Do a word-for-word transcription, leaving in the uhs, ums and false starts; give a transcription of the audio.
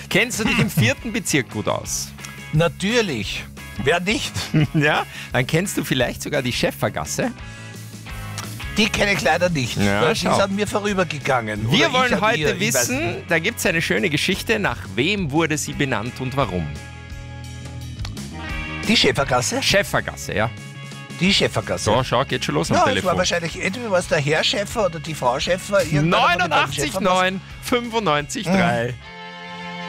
Kennst du dich im vierten Bezirk gut aus? Natürlich. Wer nicht? Ja, dann kennst du vielleicht sogar die Schäffergasse. Die kenne ich leider nicht. Ja, die ist schau. an mir vorübergegangen. Wir Oder ich wollen an heute ihr, ich weiß wissen, nicht. da gibt es eine schöne Geschichte, nach wem wurde sie benannt und warum? Die Schäfergasse? Schäffergasse, ja. Die Schäfergasse. So, schau, geht schon los am Ja, es war Telefon. wahrscheinlich entweder was der Herr Schäfer oder die Frau Schäfer. irgendeiner von den beiden neunundachtzig Schäfern neun fünfundneunzig drei.